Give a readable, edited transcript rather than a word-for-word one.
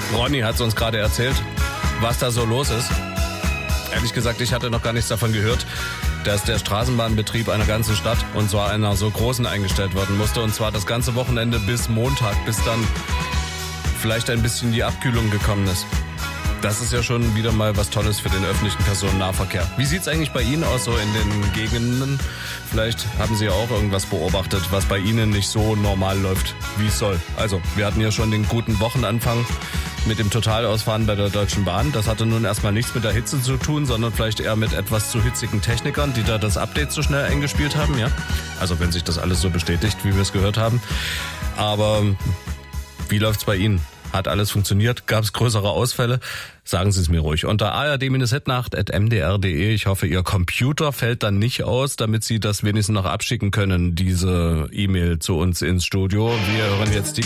Ronny hat es uns gerade erzählt, was da so los ist. Ehrlich gesagt, ich hatte noch gar nichts davon gehört, dass der Straßenbahnbetrieb einer ganzen Stadt, und zwar einer so großen, eingestellt werden musste. Und zwar das ganze Wochenende bis Montag, bis dann vielleicht ein bisschen die Abkühlung gekommen ist. Das ist ja schon wieder mal was Tolles für den öffentlichen Personennahverkehr. Wie sieht's eigentlich bei Ihnen aus, so in den Gegenden? Vielleicht haben Sie ja auch irgendwas beobachtet, was bei Ihnen nicht so normal läuft, wie es soll. Also, wir hatten ja schon den guten Wochenanfang mit dem Totalausfahren bei der Deutschen Bahn. Das hatte nun erstmal nichts mit der Hitze zu tun, sondern vielleicht eher mit etwas zu hitzigen Technikern, die da das Update so schnell eingespielt haben, ja? Also, wenn sich das alles so bestätigt, wie wir es gehört haben. Aber wie läuft's bei Ihnen? Hat alles funktioniert? Gab es größere Ausfälle? Sagen Sie es mir ruhig. Unter ard-hitnacht@mdr.de. Ich hoffe, Ihr Computer fällt dann nicht aus, damit Sie das wenigstens noch abschicken können, diese E-Mail zu uns ins Studio. Wir hören jetzt die